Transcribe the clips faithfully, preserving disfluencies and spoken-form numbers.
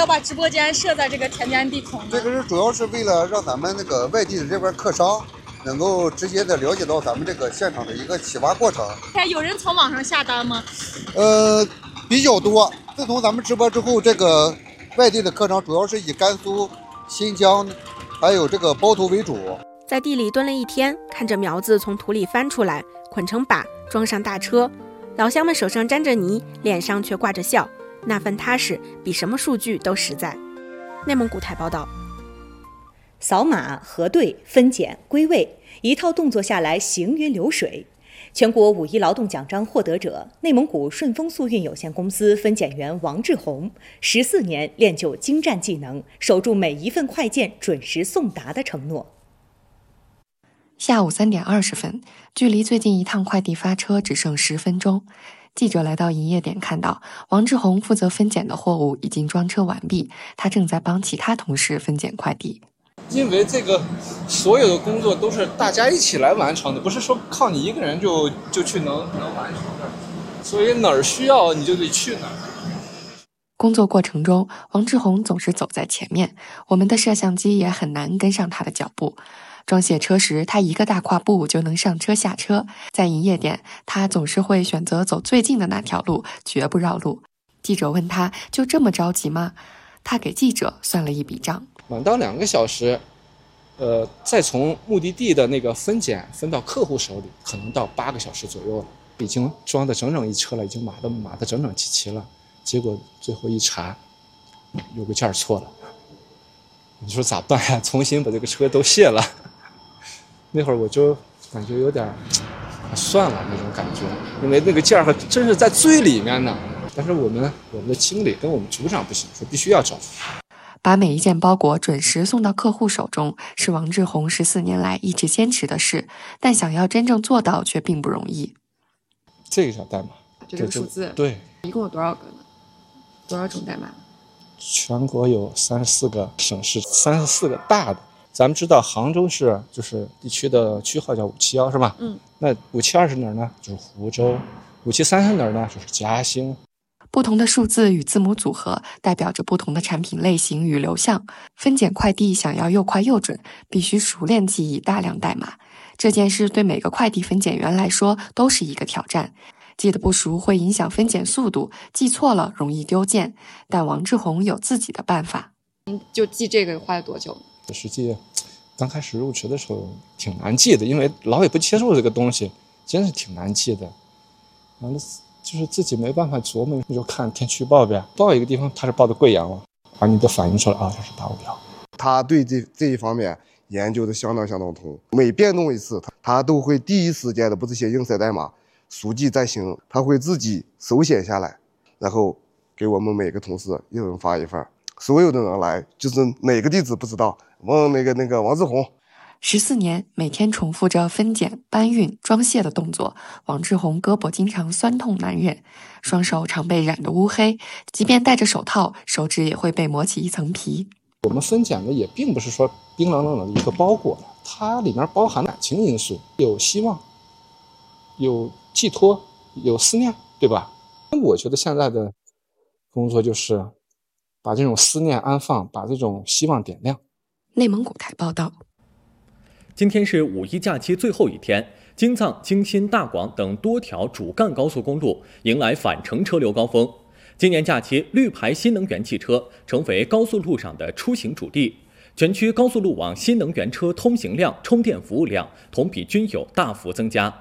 要把直播间设在这个田间地头呢？ 这个是主要是为了让咱们那个外地的这边客商能够直接的了解到咱们这个现场的一个起挖过程。 哎，有人从网上下单吗？ 呃，比较多。自从咱们直播之后，这个外地的客商主要是以甘肃、新疆，还有这个包头为主。 在地里蹲了一天，看着苗子从土里翻出来，捆成把，装上大车，老乡们手上沾着泥，脸上却挂着笑，那份踏实比什么数据都实在。内蒙古台报道。 扫码、核对、分拣、归位，一套动作下来行云流水。全国五一劳动奖章获得者，内蒙古顺丰速运有限公司分拣员王志红，十四年练就精湛技能，守住每一份快件准时送达的承诺。 下午三点二十分，距离最近一趟快递发车只剩十分钟。记者来到营业点，看到王志红负责分拣的货物已经装车完毕，他正在帮其他同事分拣快递。 因为这个所有的工作都是大家一起来完成的，不是说靠你一个人就就去能能完成的，所以哪儿需要你就得去哪儿。 工作过程中，王志红总是走在前面，我们的摄像机也很难跟上他的脚步。装卸车时，他一个大跨步就能上车下车。在营业点，他总是会选择走最近的那条路，绝不绕路。记者问他，就这么着急吗？他给记者算了一笔账， 晚到两个小时，呃，再从目的地的那个分拣分到客户手里，可能到八个小时左右了。已经装的整整一车了，已经码的码的整整齐齐了。结果最后一查，有个件错了。你说咋办呀？重新把这个车都卸了。那会儿我就感觉有点算了那种感觉，因为那个件儿还真是在最里面呢。但是我们我们的经理跟我们组长不行，说必须要找。 把每一件包裹准时送到客户手中，是王志红十四年来一直坚持的事，但想要真正做到却并不容易。 这个小代码， 这个数字， 对， 一共有多少个呢？多少种代码？ 全国有三十四个省市，三十四个大的。咱们知道杭州市就是地区的区号叫五七幺是吧？ 嗯。 那五七二是哪儿呢？就是湖州。五七三是哪儿呢？就是嘉兴。 不同的数字与字母组合代表着不同的产品类型与流向。分拣快递想要又快又准，必须熟练记忆大量代码。这件事对每个快递分拣员来说都是一个挑战。记得不熟会影响分拣速度，记错了容易丢件。但王志红有自己的办法。 您就记这个花了多久？ 实际刚开始入职的时候挺难记的，因为老也不接触这个东西，真是挺难记的。完了就是自己没办法琢磨，你就看天气预报呗，报一个地方它是报的贵阳了，把你的反应出来啊，这是八五幺。 他对这这一方面研究的相当相当通，每变动一次，他他都会第一时间的不是写硬塞代码，熟记在心，他会自己手写下来，然后给我们每个同事一人发一份，所有的人来，就是哪个地址不知道，问那个那个王志红。 十四年，每天重复着分拣、搬运、装卸的动作，王志红胳膊经常酸痛难忍，双手常被染得乌黑，即便戴着手套，手指也会被磨起一层皮。 我们分拣的也并不是说冰冷冷的一个包裹，它里面包含感情因素，有希望，有寄托，有思念，对吧？我觉得现在的工作就是把这种思念安放，把这种希望点亮。 内蒙古台报道。 今天是五一假期最后一天，京藏、京新、大广等多条主干高速公路迎来返程车流高峰。今年假期，绿牌新能源汽车成为高速路上的出行主力，全区高速路网新能源车通行量、充电服务量同比均有大幅增加。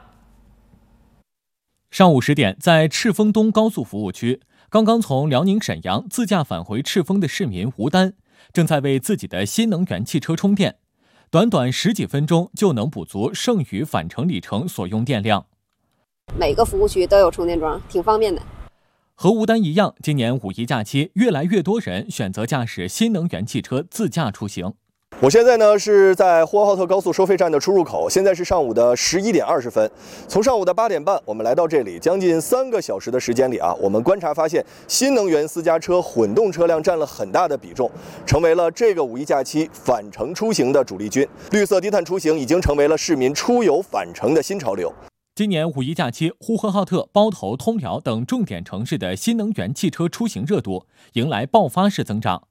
上午十点，在赤峰东高速服务区，刚刚从辽宁沈阳自驾返回赤峰的市民吴丹，正在为自己的新能源汽车充电。短短十几分钟就能补足剩余返程里程所用电量。 每个服务区都有充电桩，挺方便的。 和吴丹一样，今年五一假期，越来越多人选择驾驶新能源汽车自驾出行。 我现在呢是在呼和浩特高速收费站的出入口，现在是上午的十一点二十分。从上午的八点半，我们来到这里，将近三个小时的时间里啊，我们观察发现，新能源私家车混动车辆占了很大的比重，成为了这个五一假期返程出行的主力军。绿色低碳出行已经成为了市民出游返程的新潮流。 今年五一假期，呼和浩特、包头、通辽等重点城市的新能源汽车出行热度迎来爆发式增长。